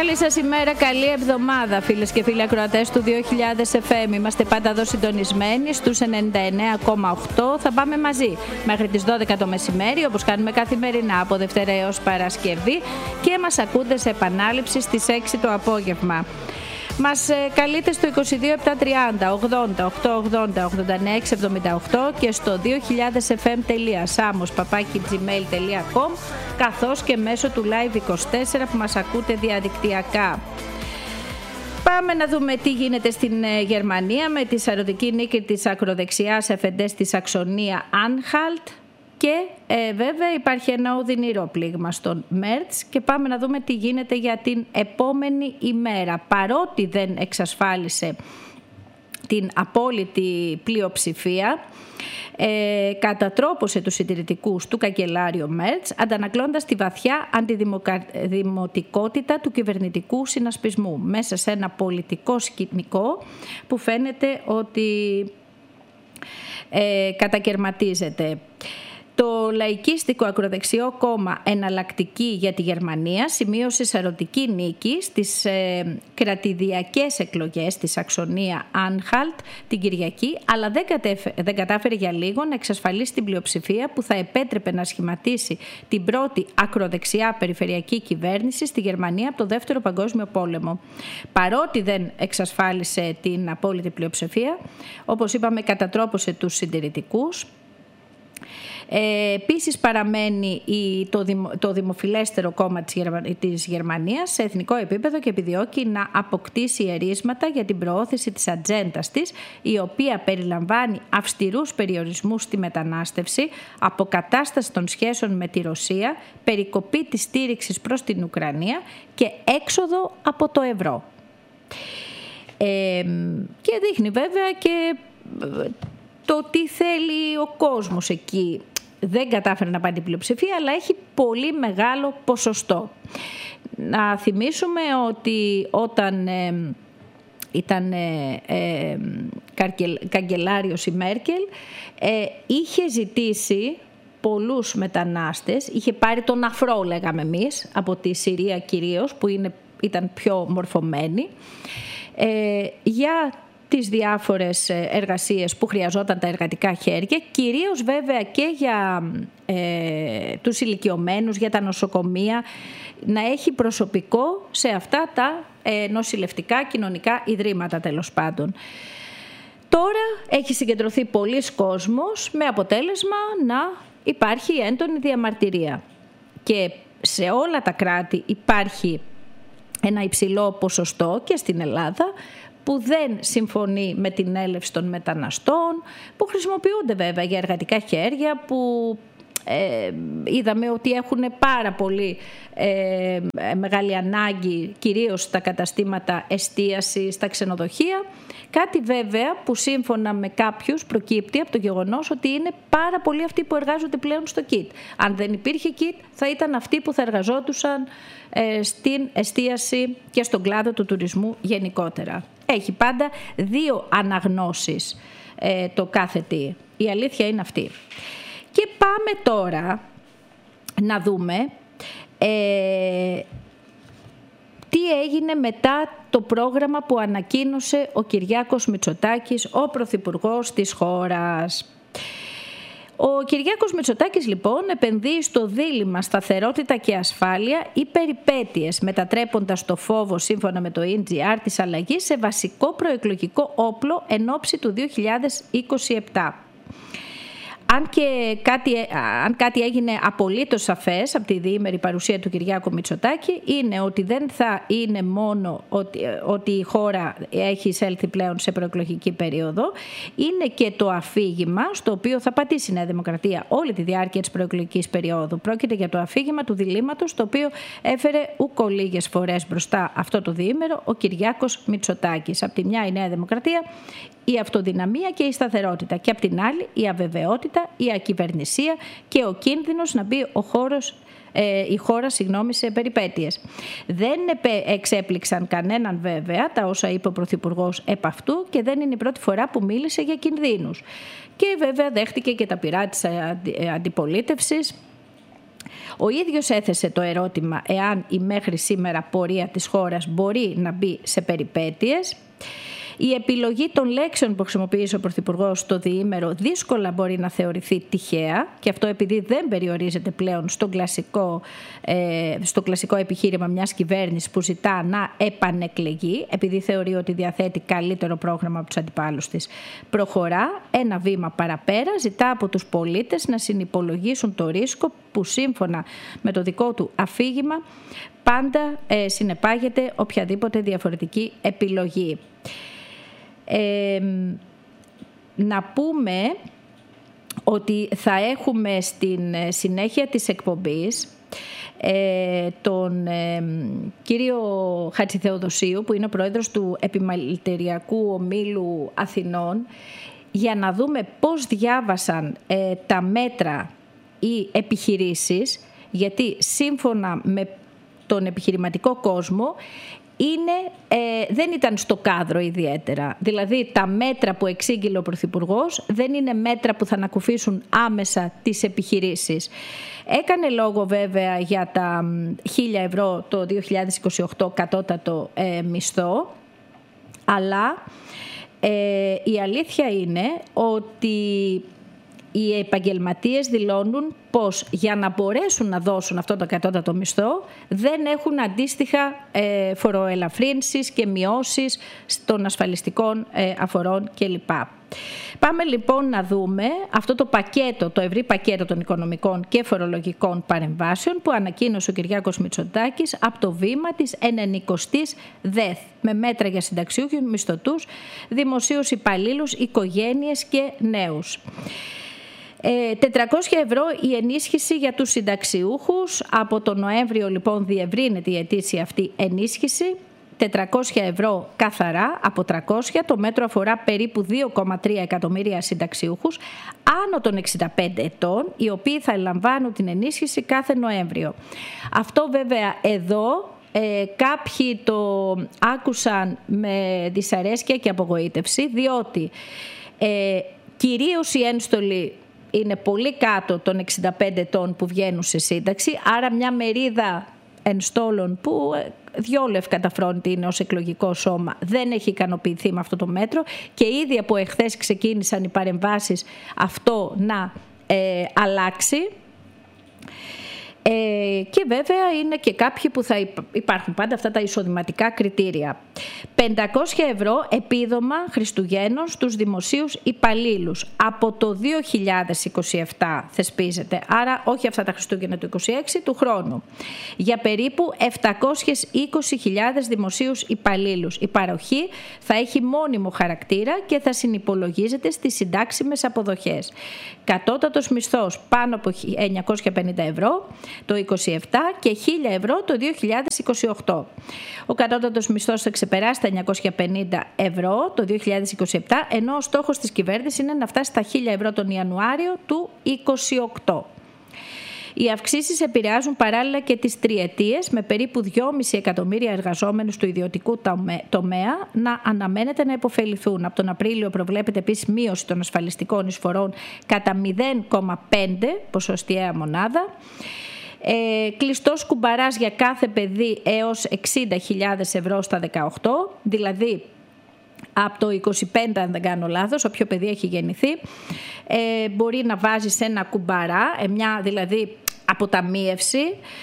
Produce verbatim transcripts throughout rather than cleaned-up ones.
Καλή σας ημέρα, καλή εβδομάδα φίλες και φίλοι ακροατές του δύο χιλιάδες εφ εμ. Είμαστε πάντα εδώ συντονισμένοι στους ενενήντα εννέα κόμμα οκτώ. Θα πάμε μαζί μέχρι τις δώδεκα το μεσημέρι, όπως κάνουμε καθημερινά από Δευτέρα έως Παρασκευή, και μας ακούτε σε επανάληψη στις έξι το απόγευμα. Μας καλείτε στο είκοσι δύο επτακόσια τριάντα ογδόντα οκτακόσια ογδόντα ογδόντα εννέα εξακόσια εβδομήντα οκτώ και στο δύο χιλιάδες εφ εμ τελεία samos παπάκι τζι μέιλ τελεία κομ, καθώς και μέσω του Live είκοσι τέσσερα που μας ακούτε διαδικτυακά. Πάμε να δούμε τι γίνεται στην Γερμανία με τη σαρωτική νίκη της ακροδεξιάς εφ εν ντι στη Σαξονία Άνχαλτ. Και ε, βέβαια υπάρχει ένα οδυνηρό πλήγμα στον Μέρτς και πάμε να δούμε τι γίνεται για την επόμενη ημέρα. Παρότι δεν εξασφάλισε την απόλυτη πλειοψηφία, ε, κατατρόπωσε τους συντηρητικούς του καγκελάριο Μέρτς, αντανακλώντας τη βαθιά αντιδημοτικότητα του κυβερνητικού συνασπισμού μέσα σε ένα πολιτικό σκηνικό που φαίνεται ότι ε, κατακερματίζεται. Το λαϊκίστικο ακροδεξιό κόμμα Εναλλακτική για τη Γερμανία σημείωσε σαρωτική νίκη στις ε, κρατηδιακές εκλογές στη Σαξονία Άνχαλτ την Κυριακή, αλλά δεν, κατέφε, δεν κατάφερε για λίγο να εξασφαλίσει την πλειοψηφία που θα επέτρεπε να σχηματίσει την πρώτη ακροδεξιά περιφερειακή κυβέρνηση στη Γερμανία από το Δεύτερο Παγκόσμιο Πόλεμο. Παρότι δεν εξασφάλισε την απόλυτη πλειοψηφία, όπως είπαμε, κατατρόπωσε τους συντηρητικούς. Ε, επίσης παραμένει η, το, δημο, το δημοφιλέστερο κόμμα της, Γερμα, της Γερμανίας σε εθνικό επίπεδο και επιδιώκει να αποκτήσει ερίσματα για την προώθηση της ατζέντας της, η οποία περιλαμβάνει αυστηρούς περιορισμούς στη μετανάστευση, αποκατάσταση των σχέσεων με τη Ρωσία, περικοπή της στήριξης προς την Ουκρανία και έξοδο από το ευρώ. Ε, και δείχνει βέβαια και το τι θέλει ο κόσμος εκεί. Δεν κατάφερε να πάρει την πλειοψηφία, αλλά έχει πολύ μεγάλο ποσοστό. Να θυμίσουμε ότι όταν ε, ήταν ε, ε, καγκελάριος η Μέρκελ, ε, είχε ζητήσει πολλούς μετανάστες, είχε πάρει τον αφρό, λέγαμε εμείς, από τη Συρία κυρίως, που είναι, ήταν πιο μορφωμένη, ε, για τις διάφορες εργασίες που χρειαζόταν τα εργατικά χέρια, κυρίως βέβαια και για ε, τους ηλικιωμένους, για τα νοσοκομεία, να έχει προσωπικό σε αυτά τα ε, νοσηλευτικά κοινωνικά ιδρύματα τέλος πάντων. Τώρα έχει συγκεντρωθεί πολλής κόσμος με αποτέλεσμα να υπάρχει έντονη διαμαρτυρία και σε όλα τα κράτη υπάρχει ένα υψηλό ποσοστό και στην Ελλάδα που δεν συμφωνεί με την έλευση των μεταναστών, που χρησιμοποιούνται βέβαια για εργατικά χέρια, που ε, είδαμε ότι έχουν πάρα πολύ ε, μεγάλη ανάγκη, κυρίως στα καταστήματα εστίασης, στα ξενοδοχεία. Κάτι βέβαια που σύμφωνα με κάποιους προκύπτει από το γεγονός ότι είναι πάρα πολλοί αυτοί που εργάζονται πλέον στο κιτ. Αν δεν υπήρχε κιτ, θα ήταν αυτοί που θα εργαζόντουσαν ε, στην εστίαση και στον κλάδο του τουρισμού γενικότερα. Έχει πάντα δύο αναγνώσεις ε, το κάθε τι. Η αλήθεια είναι αυτή. Και πάμε τώρα να δούμε ε, τι έγινε μετά το πρόγραμμα που ανακοίνωσε ο Κυριάκος Μητσοτάκης, ο πρωθυπουργός της χώρας. Ο Κυριάκος Μητσοτάκης λοιπόν επενδύει στο δίλημμα σταθερότητα και ασφάλεια ή περιπέτειες, μετατρέποντας το φόβο σύμφωνα με το ι τζι αρ της αλλαγής σε βασικό προεκλογικό όπλο εν ώψη του δύο χιλιάδες είκοσι επτά. Αν, και κάτι, αν κάτι έγινε απολύτως σαφές από τη διήμερη παρουσία του Κυριάκου Μητσοτάκη, είναι ότι δεν θα είναι μόνο ότι, ότι η χώρα έχει εισέλθει πλέον σε προεκλογική περίοδο, είναι και το αφήγημα στο οποίο θα πατήσει η Νέα Δημοκρατία όλη τη διάρκεια της προεκλογικής περίοδου. Πρόκειται για το αφήγημα του διλήμματος, το οποίο έφερε ούκο λίγες φορές μπροστά αυτό το διήμερο ο Κυριάκος Μητσοτάκης. Από τη μια η Νέα Δημοκρατία, η αυτοδυναμία και η σταθερότητα, και απ' την άλλη η αβεβαιότητα, η ακυβερνησία και ο κίνδυνος να μπει ο χώρος, ε, η χώρα συγγνώμη, σε περιπέτειες. Δεν εξέπληξαν κανέναν βέβαια τα όσα είπε ο Πρωθυπουργός επ' αυτού και δεν είναι η πρώτη φορά που μίλησε για κινδύνους. Και βέβαια δέχτηκε και τα πειρά της αντιπολίτευσης Ο ίδιος έθεσε το ερώτημα εάν η μέχρι σήμερα πορεία της χώρας μπορεί να μπει σε περιπέτειες. Η επιλογή των λέξεων που χρησιμοποίησε ο Πρωθυπουργός στο διήμερο δύσκολα μπορεί να θεωρηθεί τυχαία, και αυτό επειδή δεν περιορίζεται πλέον στον κλασικό, ε, στο κλασικό επιχείρημα μιας κυβέρνησης που ζητά να επανεκλεγεί, επειδή θεωρεί ότι διαθέτει καλύτερο πρόγραμμα από τους αντιπάλους της. Προχωρά ένα βήμα παραπέρα, ζητά από τους πολίτες να συνυπολογίσουν το ρίσκο που σύμφωνα με το δικό του αφήγημα πάντα ε, συνεπάγεται οποιαδήποτε διαφορετική επιλογή. Ε, να πούμε ότι θα έχουμε στην συνέχεια της εκπομπής ε, τον ε, κύριο Χατζηθεοδοσίου, που είναι ο πρόεδρος του Επιμελητηριακού Ομίλου Αθηνών, για να δούμε πώς διάβασαν ε, τα μέτρα οι επιχειρήσεις, γιατί σύμφωνα με τον επιχειρηματικό κόσμο είναι, ε, δεν ήταν στο κάδρο ιδιαίτερα. Δηλαδή τα μέτρα που εξήγηλε ο Πρωθυπουργός δεν είναι μέτρα που θα ανακουφίσουν άμεσα τις επιχειρήσεις. Έκανε λόγο βέβαια για τα χίλια ευρώ το δύο χιλιάδες είκοσι οκτώ κατώτατο ε, μισθό, αλλά ε, η αλήθεια είναι ότι οι επαγγελματίες δηλώνουν πως για να μπορέσουν να δώσουν αυτό το κατώτατο μισθό δεν έχουν αντίστοιχα ε, φοροελαφρύνσεις και μειώσεις των ασφαλιστικών ε, αφορών κλπ. Πάμε λοιπόν να δούμε αυτό το πακέτο, το ευρύ πακέτο των οικονομικών και φορολογικών παρεμβάσεων που ανακοίνωσε ο Κυριάκος Μητσοτάκης από το βήμα της ενενηκοστής ΔΕΘ, με μέτρα για συνταξιούχους, μισθωτούς, δημοσίους υπαλλήλους, οικογένειες και νέους. τετρακόσια ευρώ η ενίσχυση για τους συνταξιούχους. Από τον Νοέμβριο λοιπόν διευρύνεται η ετήσια αυτή ενίσχυση. τετρακόσια ευρώ καθαρά από τριακόσια. Το μέτρο αφορά περίπου δύο κόμμα τρία εκατομμύρια συνταξιούχους άνω των εξήντα πέντε ετών, οι οποίοι θα λαμβάνουν την ενίσχυση κάθε Νοέμβριο. Αυτό βέβαια εδώ ε, κάποιοι το άκουσαν με δυσαρέσκεια και απογοήτευση, διότι ε, κυρίως οι ένστολοι είναι πολύ κάτω των εξήντα πέντε ετών που βγαίνουν σε σύνταξη, άρα μια μερίδα ενστόλων που δυο λευκαταφρόνητη είναι ως εκλογικό σώμα δεν έχει ικανοποιηθεί με αυτό το μέτρο, και ήδη από εχθές ξεκίνησαν οι παρεμβάσεις αυτό να ε, αλλάξει. Ε, και βέβαια είναι και κάποιοι που θα υπάρχουν πάντα αυτά τα εισοδηματικά κριτήρια. πεντακόσια ευρώ επίδομα Χριστουγέννων στους δημοσίους υπαλλήλους. Από το δύο χιλιάδες είκοσι επτά θεσπίζεται, άρα όχι αυτά τα Χριστούγεννα του είκοσι έξι, του χρόνου. Για περίπου επτακόσιες είκοσι χιλιάδες δημοσίους υπαλλήλους. Η παροχή θα έχει μόνιμο χαρακτήρα και θα συνυπολογίζεται στις συντάξιμες αποδοχές. Κατώτατος μισθός πάνω από εννιακόσια πενήντα ευρώ το είκοσι επτά και χίλια ευρώ το δύο χιλιάδες είκοσι οκτώ. Ο κατώτατος μισθός θα ξεπεράσει τα εννιακόσια πενήντα ευρώ το δύο χιλιάδες είκοσι επτά, ενώ ο στόχος της κυβέρνησης είναι να φτάσει στα χίλια ευρώ τον Ιανουάριο του είκοσι οκτώ. Οι αυξήσεις επηρεάζουν παράλληλα και τις τριετίες, με περίπου δυόμισι εκατομμύρια εργαζόμενους του ιδιωτικού τομέα να αναμένεται να υποφεληθούν. Από τον Απρίλιο προβλέπεται επίσης μείωση των ασφαλιστικών εισφορών κατά μηδέν κόμμα πέντε ποσοστιαία μονάδα. Ε, κλειστός κουμπαράς για κάθε παιδί έως εξήντα χιλιάδες ευρώ στα δεκαοκτώ, δηλαδή από το είκοσι πέντε, αν δεν κάνω λάθος, όποιο παιδί έχει γεννηθεί, ε, μπορεί να βάζει σε ένα κουμπαρά, ε, μια δηλαδή αποταμίευση,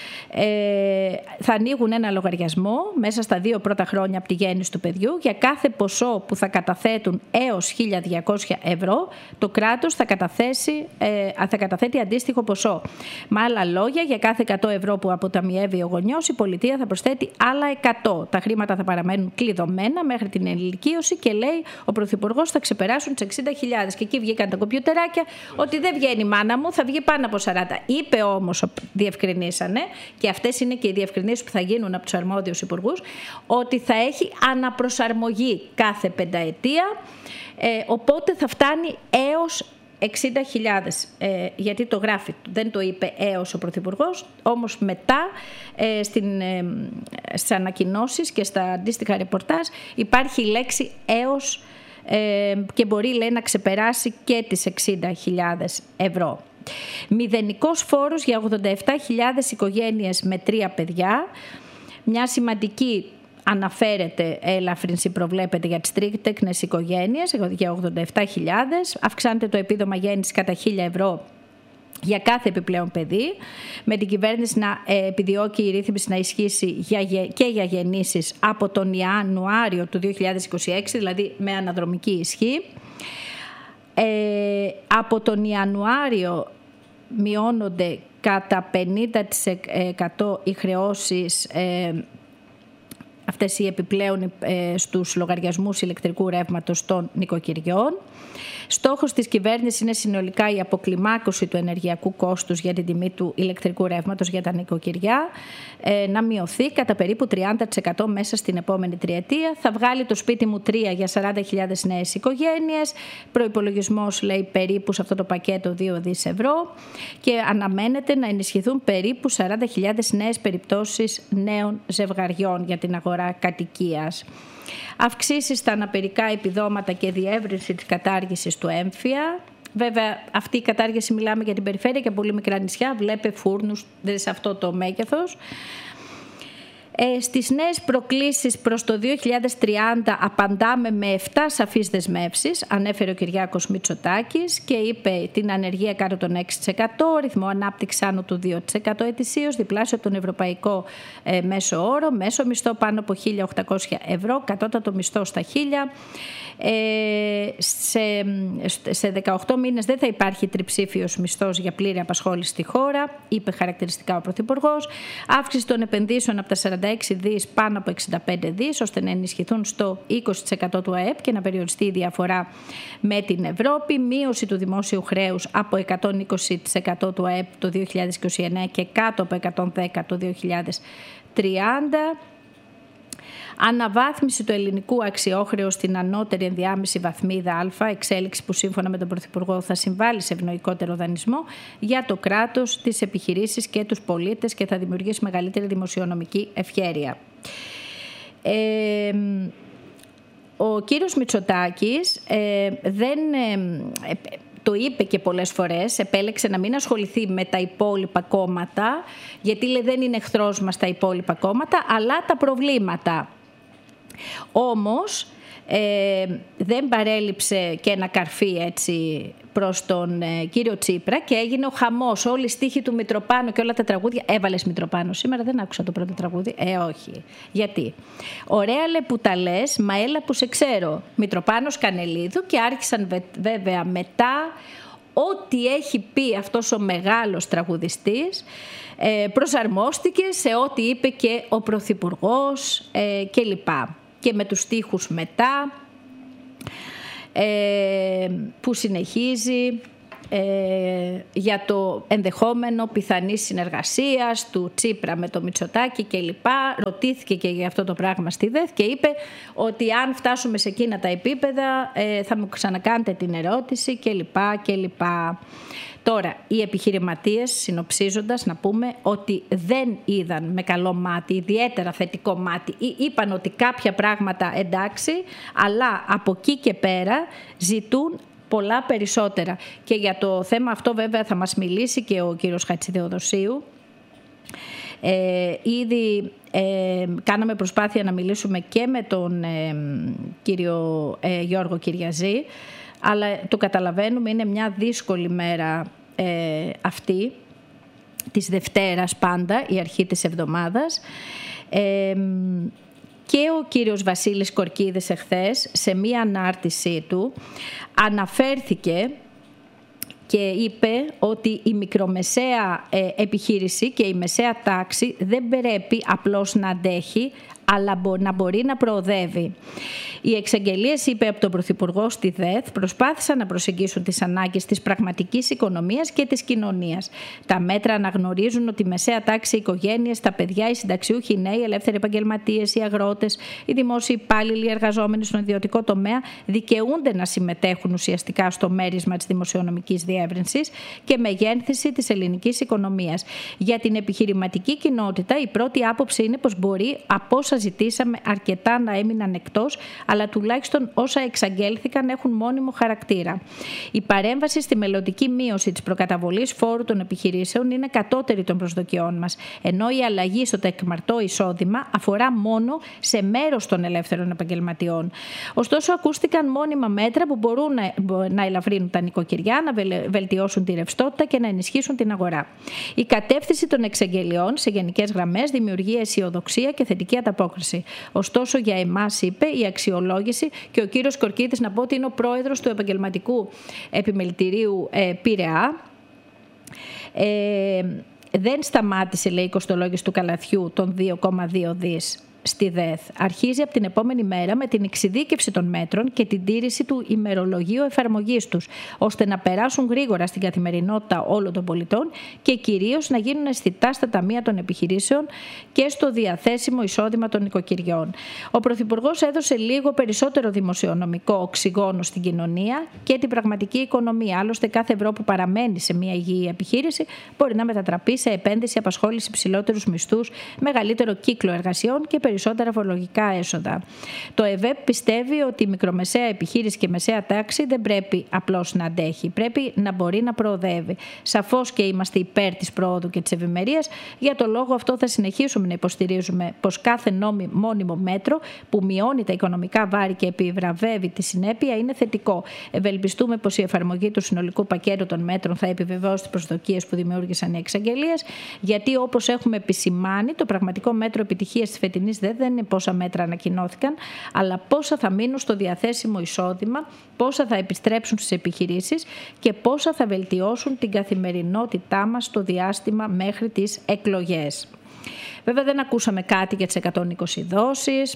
ε, θα ανοίγουν ένα λογαριασμό μέσα στα δύο πρώτα χρόνια από τη γέννηση του παιδιού. Για κάθε ποσό που θα καταθέτουν έως χίλια διακόσια ευρώ, το κράτος θα, καταθέσει, ε, θα καταθέτει αντίστοιχο ποσό. Με άλλα λόγια, για κάθε εκατό ευρώ που αποταμιεύει ο γονιός, η πολιτεία θα προσθέτει άλλα εκατό. Τα χρήματα θα παραμένουν κλειδωμένα μέχρι την ενηλικίωση και λέει ο Πρωθυπουργός θα ξεπεράσουν τις εξήντα χιλιάδες. Και εκεί βγήκαν τα κομπιουτεράκια ότι δεν βγαίνει η μάνα μου, θα βγει πάνω από σαράντα. Είπε όμως, διευκρινίσανε, και αυτές είναι και οι διευκρινήσεις που θα γίνουν από τους αρμόδιους υπουργούς, ότι θα έχει αναπροσαρμογή κάθε πενταετία, ε, οπότε θα φτάνει έως εξήντα χιλιάδες, ε, γιατί το γράφει, δεν το είπε έως ο Πρωθυπουργός, όμως μετά ε, στην, ε, στις ανακοινώσεις και στα αντίστοιχα ρεπορτάζ υπάρχει η λέξη έως ε, και μπορεί, λέει, να ξεπεράσει και τις εξήντα χιλιάδες ευρώ. Μηδενικός φόρος για ογδόντα επτά χιλιάδες οικογένειες με τρία παιδιά. Μια σημαντική αναφέρεται ελαφρύνση προβλέπεται για τις τρίτεκνες οικογένειες για ογδόντα επτά χιλιάδες. Αυξάνεται το επίδομα γέννησης κατά χίλια ευρώ για κάθε επιπλέον παιδί, με την κυβέρνηση να επιδιώκει η ρύθμιση να ισχύσει και για γεννήσεις από τον Ιανουάριο του δύο χιλιάδες είκοσι έξι, δηλαδή με αναδρομική ισχύ. Ε, από τον Ιανουάριο μειώνονται κατά πενήντα τοις εκατό οι χρεώσεις, ε, αυτές οι επιπλέον ε, στους λογαριασμούς ηλεκτρικού ρεύματος των νοικοκυριών. Στόχος της κυβέρνησης είναι συνολικά η αποκλιμάκωση του ενεργειακού κόστους για την τιμή του ηλεκτρικού ρεύματος για τα νοικοκυριά ε, να μειωθεί κατά περίπου τριάντα τοις εκατό μέσα στην επόμενη τριετία. Θα βγάλει το σπίτι μου τρία για σαράντα χιλιάδες νέες οικογένειες. Προϋπολογισμός λέει περίπου σε αυτό το πακέτο δύο δισεκατομμύρια ευρώ και αναμένεται να ενισχυθούν περίπου σαράντα χιλιάδες νέες περιπτώσεις νέων ζευγαριών για την αγορά κατοικίας. Αυξήσεις στα αναπηρικά επιδόματα και διεύρυνση της κατάργησης του έμφυα. Βέβαια, αυτή η κατάργηση μιλάμε για την περιφέρεια και πολύ μικρά νησιά. Βλέπε φούρνους, δεν σε αυτό το μέγεθος. Ε, στις νέες προκλήσεις προς το δύο χιλιάδες τριάντα απαντάμε με επτά σαφείς δεσμεύσεις, ανέφερε ο Κυριάκος Μητσοτάκης και είπε την ανεργία κάτω των έξι τοις εκατό, ρυθμό ανάπτυξης άνω του δύο τοις εκατό ετησίως, διπλάσιο από τον ευρωπαϊκό ε, μέσο όρο, μέσο μισθό πάνω από χίλια οκτακόσια ευρώ, κατώτατο μισθό στα χίλια. Ε, σε, σε δεκαοκτώ μήνες δεν θα υπάρχει τριψήφιος μισθός για πλήρη απασχόληση στη χώρα, είπε χαρακτηριστικά ο Πρωθυπουργός. Αύξηση των επενδύσεων από τα σαράντα έξι δις πάνω από εξήντα πέντε δις, ώστε να ενισχυθούν στο είκοσι τοις εκατό του ΑΕΠ και να περιοριστεί η διαφορά με την Ευρώπη. Μείωση του δημόσιου χρέους από εκατόν είκοσι τοις εκατό του ΑΕΠ το δύο χιλιάδες είκοσι εννέα και κάτω από εκατόν δέκα το δύο χιλιάδες τριάντα. Αναβάθμιση του ελληνικού αξιόχρεου στην ανώτερη ενδιάμεση βαθμίδα Α, εξέλιξη που σύμφωνα με τον Πρωθυπουργό θα συμβάλλει σε ευνοϊκότερο δανεισμό για το κράτος, τις επιχειρήσεις και τους πολίτες και θα δημιουργήσει μεγαλύτερη δημοσιονομική ευχέρεια. Ε, ο κύριος Μητσοτάκης ε, δεν... Ε, το είπε και πολλές φορές, επέλεξε να μην ασχοληθεί με τα υπόλοιπα κόμματα, γιατί λέει δεν είναι εχθρός μας τα υπόλοιπα κόμματα, αλλά τα προβλήματα. Όμως ε, δεν παρέλειψε και ένα καρφί έτσι προς τον ε, κύριο Τσίπρα και έγινε ο χαμός, όλοι οι στίχοι του Μητροπάνου και όλα τα τραγούδια. Έβαλες Μητροπάνο σήμερα? Δεν άκουσα το πρώτο τραγούδι. Ε, όχι. Γιατί? Ωραία λε που τα λες, μα έλα που σε ξέρω. Μητροπάνος Κανελίδου, και άρχισαν βε, βέβαια μετά ό,τι έχει πει αυτός ο μεγάλος τραγουδιστής ε, προσαρμόστηκε σε ό,τι είπε και ο Πρωθυπουργός ε, και λοιπά. Και με τους στίχους μετά ε, που συνεχίζει ε, για το ενδεχόμενο πιθανής συνεργασίας του Τσίπρα με το Μητσοτάκη και λοιπά. Ρωτήθηκε και για αυτό το πράγμα στη ΔΕΘ και είπε ότι αν φτάσουμε σε εκείνα τα επίπεδα ε, θα μου ξανακάνετε την ερώτηση και λοιπά και λοιπά. Τώρα, οι επιχειρηματίες, συνοψίζοντας, να πούμε ότι δεν είδαν με καλό μάτι, ιδιαίτερα θετικό μάτι, ή είπαν ότι κάποια πράγματα εντάξει, αλλά από εκεί και πέρα ζητούν πολλά περισσότερα. Και για το θέμα αυτό βέβαια θα μας μιλήσει και ο κύριος Χατζηθεοδοσίου. Ε, ήδη ε, κάναμε προσπάθεια να μιλήσουμε και με τον ε, κύριο ε, Γιώργο Κυριαζή, αλλά το καταλαβαίνουμε, είναι μια δύσκολη μέρα ε, αυτή της Δευτέρας πάντα, η αρχή της εβδομάδας. Ε, και ο κύριος Βασίλης Κορκίδης εχθές σε μία ανάρτησή του αναφέρθηκε και είπε ότι η μικρομεσαία ε, επιχείρηση και η μεσαία τάξη δεν πρέπει απλώς να αντέχει, αλλά να μπορεί να προοδεύει. Οι εξαγγελίες, είπε από τον Πρωθυπουργό στη ΔΕΘ, προσπάθησαν να προσεγγίσουν τις ανάγκες της πραγματικής οικονομίας και της κοινωνίας. Τα μέτρα αναγνωρίζουν ότι η μεσαία τάξη, οι οικογένειες, τα παιδιά, οι συνταξιούχοι, οι νέοι, οι ελεύθεροι επαγγελματίες, οι αγρότες, οι δημόσιοι υπάλληλοι, οι εργαζόμενοι στον ιδιωτικό τομέα δικαιούνται να συμμετέχουν ουσιαστικά στο μέρισμα της δημοσιονομικής διεύθυνσης διεύρυνσης και μεγένθηση της ελληνικής οικονομίας. Για την επιχειρηματική κοινότητα η πρώτη άποψη είναι πως μπορεί από όσα ζητήσαμε αρκετά να έμειναν εκτός, αλλά τουλάχιστον όσα εξαγγέλθηκαν έχουν μόνιμο χαρακτήρα. Η παρέμβαση στη μελλοντική μείωση της προκαταβολής φόρου των επιχειρήσεων είναι κατώτερη των προσδοκιών μας, ενώ η αλλαγή στο τεκμαρτό εισόδημα αφορά μόνο σε μέρος των ελεύθερων επαγγελματιών. Ωστόσο, ακούστηκαν μόνιμα μέτρα που μπορούν να, να ελαφρύνουν τα νοικοκυριά, να βελτιώσουν τη ρευστότητα και να ενισχύσουν την αγορά. Η κατεύθυνση των εξαγγελιών σε γενικές γραμμές δημιουργεί αισιοδοξία και θετική ανταπόκριση. Ωστόσο, για εμάς, είπε, η αξιολόγηση, και ο κύριος Κορκίδης, να πω ότι είναι ο πρόεδρος του Επαγγελματικού Επιμελητηρίου ε, Πειραιά, ε, δεν σταμάτησε, λέει, η κοστολόγηση του καλαθιού των δύο κόμμα δύο δις στη ΔΕΘ. Αρχίζει από την επόμενη μέρα με την εξειδίκευση των μέτρων και την τήρηση του ημερολογίου εφαρμογής τους, ώστε να περάσουν γρήγορα στην καθημερινότητα όλων των πολιτών και κυρίως να γίνουν αισθητά στα ταμεία των επιχειρήσεων και στο διαθέσιμο εισόδημα των νοικοκυριών. Ο Πρωθυπουργός έδωσε λίγο περισσότερο δημοσιονομικό οξυγόνο στην κοινωνία και την πραγματική οικονομία. Άλλωστε, κάθε ευρώ που παραμένει σε μια υγιή επιχείρηση μπορεί να μετατραπεί σε επένδυση, απασχόληση, υψηλότερους μισθούς, μεγαλύτερο κύκλο εργασιών και περισσότερα φορολογικά έσοδα. Το ΕΒΕΠ πιστεύει ότι η μικρομεσαία επιχείρηση και η μεσαία τάξη δεν πρέπει απλώς να αντέχει, πρέπει να μπορεί να προοδεύει. Σαφώς και είμαστε υπέρ της προόδου και της ευημερίας. Για το λόγο αυτό θα συνεχίσουμε να υποστηρίζουμε πως κάθε νόμι, μόνιμο μέτρο που μειώνει τα οικονομικά βάρη και επιβραβεύει τη συνέπεια είναι θετικό. Ευελπιστούμε πως η εφαρμογή του συνολικού πακέτου των μέτρων θα επιβεβαιώσει τις προσδοκίες που δημιούργησαν οι εξαγγελίες, γιατί όπως έχουμε επισημάνει, το πραγματικό μέτρο επιτυχίας της φετινής δεν είναι πόσα μέτρα ανακοινώθηκαν, αλλά πόσα θα μείνουν στο διαθέσιμο εισόδημα, πόσα θα επιστρέψουν στις επιχειρήσεις και πόσα θα βελτιώσουν την καθημερινότητά μας στο διάστημα μέχρι τις εκλογές. Βέβαια, δεν ακούσαμε κάτι για τις εκατόν είκοσι δόσεις,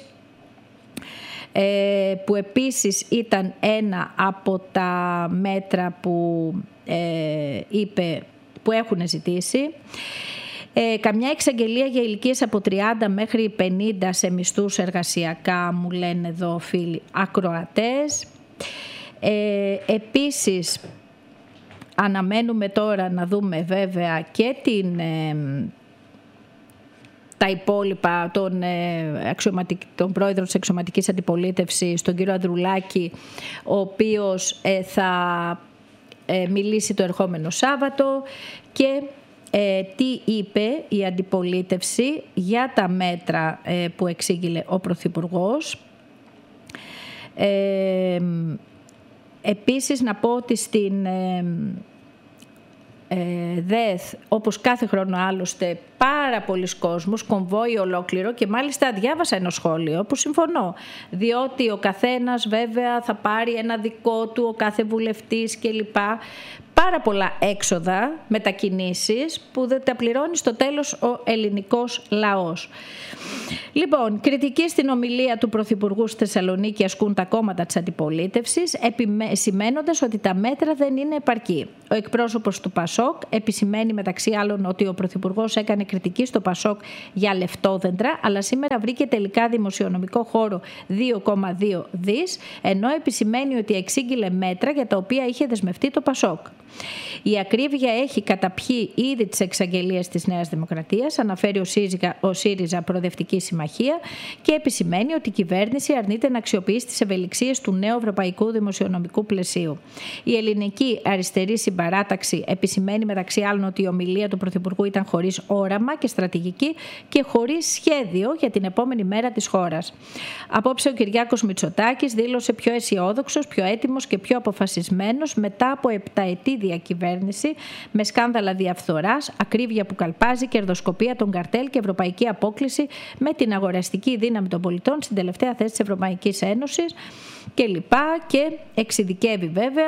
που επίσης ήταν ένα από τα μέτρα που ε, είπε, που έχουν ζητήσει. Ε, καμιά εξαγγελία για ηλικίες από τριάντα μέχρι πενήντα σε μισθούς εργασιακά, μου λένε εδώ φίλοι ακροατές. Ε, επίσης, αναμένουμε τώρα να δούμε βέβαια και την, ε, τα υπόλοιπα των, ε, των πρόεδρων της αξιωματικής αντιπολίτευσης, τον κύριο Ανδρουλάκη, ο οποίος ε, θα ε, μιλήσει το ερχόμενο Σάββατο, και Ε, τι είπε η αντιπολίτευση για τα μέτρα ε, που εξήγηλε ο Πρωθυπουργός. Ε, επίσης να πω ότι στην ε, ε, ΔΕΘ, όπως κάθε χρόνο άλλωστε, πάρα πολλοί κόσμος, κομβόι ολόκληρο, και μάλιστα διάβασα ένα σχόλιο που συμφωνώ, διότι ο καθένας βέβαια θα πάρει ένα δικό του, ο κάθε βουλευτής κλπ. Πάρα πολλά έξοδα, μετακινήσεις που δεν τα πληρώνει στο τέλος ο ελληνικός λαός. Λοιπόν, κριτική στην ομιλία του Πρωθυπουργού στη Θεσσαλονίκη ασκούν τα κόμματα της αντιπολίτευσης, επισημένοντας ότι τα μέτρα δεν είναι επαρκή. Ο εκπρόσωπος του Πασόκ επισημαίνει μεταξύ άλλων ότι ο Πρωθυπουργός έκανε κριτική στο Πασόκ για λεφτόδεντρα, αλλά σήμερα βρήκε τελικά δημοσιονομικό χώρο δύο κόμμα δύο δις, ενώ επισημαίνει ότι εξήγηλε μέτρα για τα οποία είχε δεσμευτεί το Πασόκ. Η ακρίβεια έχει καταπιεί ήδη τις εξαγγελίες της Νέας Δημοκρατίας, αναφέρει ο ΣΥΡΙΖΑ, ο ΣΥΡΙΖΑ Προοδευτική Συμμαχία, και επισημαίνει ότι η κυβέρνηση αρνείται να αξιοποιήσει τις ευελιξίες του νέου ευρωπαϊκού δημοσιονομικού πλαισίου. Η ελληνική αριστερή συμπαράταξη επισημαίνει μεταξύ άλλων ότι η ομιλία του Πρωθυπουργού ήταν χωρίς όραμα και στρατηγική και χωρίς σχέδιο για την επόμενη μέρα της χώρας. Απόψε ο Κυριάκος Μητσοτάκης δήλωσε πιο αισιόδοξος, πιο έτοιμος και πιο αποφασισμένος μετά από επταετή διακυβέρνηση με σκάνδαλα διαφθοράς, ακρίβεια που καλπάζει, κερδοσκοπία των καρτέλ και ευρωπαϊκή απόκλιση με την αγοραστική δύναμη των πολιτών στην τελευταία θέση της Ευρωπαϊκής Ένωσης κλπ. Και εξειδικεύει βέβαια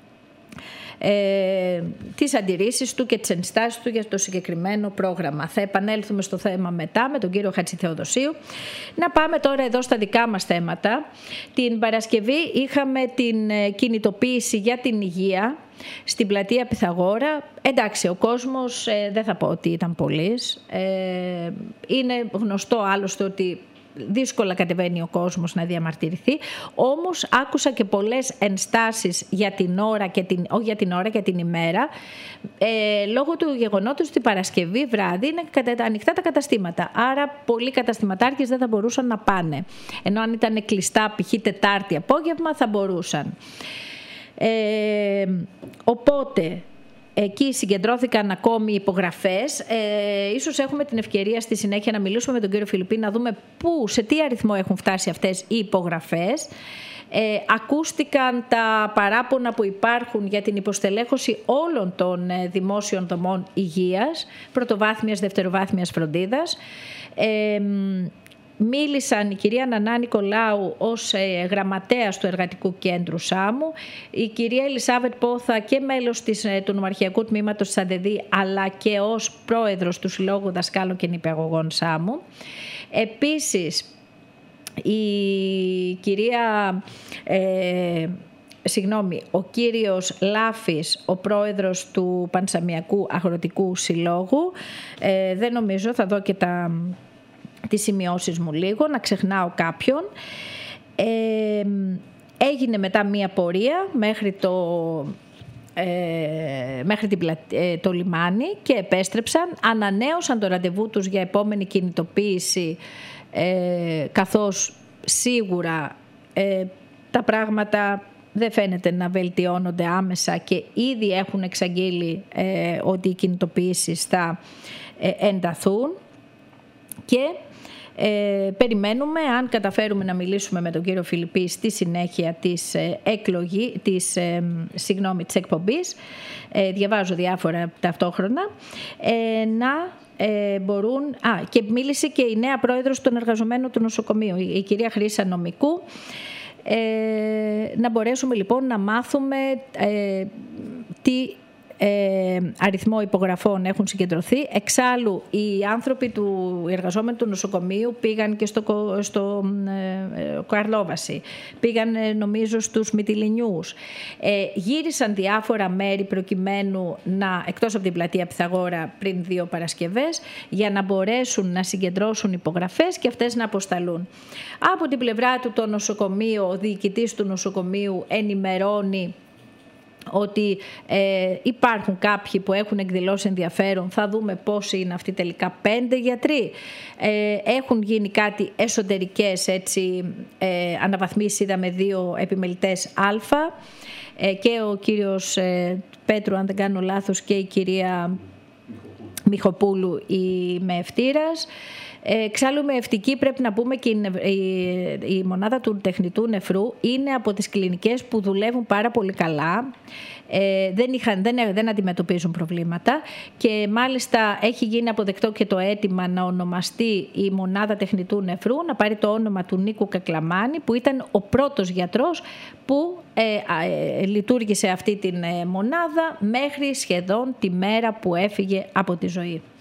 Ε, τις αντιρρήσεις του και τις ενστάσεις του για το συγκεκριμένο πρόγραμμα. Θα επανέλθουμε στο θέμα μετά με τον κύριο Χατζηθεοδοσίου. Να πάμε τώρα εδώ στα δικά μας θέματα. Την Παρασκευή είχαμε την κινητοποίηση για την υγεία στην πλατεία Πυθαγόρα. Εντάξει, ο κόσμος ε, δεν θα πω ότι ήταν πολύς. Ε, είναι γνωστό άλλωστε ότι δύσκολα κατεβαίνει ο κόσμος να διαμαρτυρηθεί. Όμως άκουσα και πολλές ενστάσεις για την ώρα και την, όχι για την ώρα, για την ημέρα, ε, λόγω του γεγονότος ότι Παρασκευή βράδυ είναι ανοιχτά τα καταστήματα. Άρα πολλοί καταστηματάρχες δεν θα μπορούσαν να πάνε. Ενώ αν ήταν κλειστά π.χ. Τετάρτη απόγευμα θα μπορούσαν. Ε, οπότε εκεί συγκεντρώθηκαν ακόμη υπογραφές. Ε, ίσως έχουμε την ευκαιρία στη συνέχεια να μιλήσουμε με τον κύριο Φιλιππή, να δούμε πού, σε τι αριθμό έχουν φτάσει αυτές οι υπογραφές. Ε, ακούστηκαν τα παράπονα που υπάρχουν για την υποστελέχωση όλων των ε, δημόσιων δομών υγείας, πρωτοβάθμιας, δευτεροβάθμιας φροντίδας. Ε, Μίλησαν η κυρία Νανά Νικολάου ως ε, γραμματέας του Εργατικού Κέντρου Σάμου, η κυρία Ελισάβετ Πόθα και μέλος της, ε, του Νομαρχιακού Τμήματος της ΑΔΕΔΗ, αλλά και ως πρόεδρος του Συλλόγου Δασκάλων και Νηπιαγωγών Σάμου. Επίσης, η κυρία... Ε, Συγγνώμη, ο κύριος Λάφης, ο πρόεδρος του Πανσαμιακού Αγροτικού Συλλόγου, ε, δεν νομίζω, θα δω και τα... τις σημειώσεις μου λίγο, να ξεχνάω κάποιον. Ε, έγινε μετά μία πορεία μέχρι το, ε, μέχρι την, ε, το λιμάνι και επέστρεψαν, ανανέωσαν το ραντεβού τους για επόμενη κινητοποίηση, ε, καθώς σίγουρα ε, τα πράγματα δεν φαίνεται να βελτιώνονται άμεσα και ήδη έχουν εξαγγείλει ε, ότι οι κινητοποιήσεις θα ε, ενταθούν. Και ε, περιμένουμε, αν καταφέρουμε να μιλήσουμε με τον κύριο Φιλιππή στη συνέχεια της, ε, εκλογή, της, ε, συγγνώμη, της εκπομπής, ε, διαβάζω διάφορα ταυτόχρονα, ε, να ε, μπορούν... Α, και μίλησε και η νέα πρόεδρος των εργαζομένων του νοσοκομείου, η, η κυρία Χρύσα Νομικού, ε, να μπορέσουμε λοιπόν να μάθουμε ε, τι Ε, αριθμό υπογραφών έχουν συγκεντρωθεί. Εξάλλου οι άνθρωποι του οι εργαζόμενοι του νοσοκομείου πήγαν και στο, στο ε, Καρλόβαση, πήγαν ε, νομίζω στους Μυτιληνιούς, ε, γύρισαν διάφορα μέρη προκειμένου να, εκτός από την πλατεία Πυθαγόρα πριν δύο Παρασκευές, για να μπορέσουν να συγκεντρώσουν υπογραφές και αυτές να αποσταλούν. Από την πλευρά του το νοσοκομείο, ο διοικητής του νοσοκομείου ενημερώνει ότι ε, υπάρχουν κάποιοι που έχουν εκδηλώσει ενδιαφέρον. Θα δούμε πόσοι είναι αυτοί τελικά. Πέντε γιατροί. Ε, έχουν γίνει κάτι εσωτερικές έτσι, ε, αναβαθμίσεις. Είδαμε δύο επιμελητές Α, ε, και ο κύριος ε, Πέτρου, αν δεν κάνω λάθος, και η κυρία Μιχοπούλου, η μεευτήρας. Εξάλλου μεευτική, πρέπει να πούμε, και η μονάδα του τεχνητού νεφρού είναι από τις κλινικές που δουλεύουν πάρα πολύ καλά, ε, δεν, είχαν, δεν, δεν αντιμετωπίζουν προβλήματα και μάλιστα έχει γίνει αποδεκτό και το αίτημα να ονομαστεί η μονάδα τεχνητού νεφρού, να πάρει το όνομα του Νίκου Κακλαμάνη, που ήταν ο πρώτος γιατρός που ε, ε, λειτουργήσε αυτή την ε, μονάδα μέχρι σχεδόν τη μέρα που έφυγε από τη ζωή.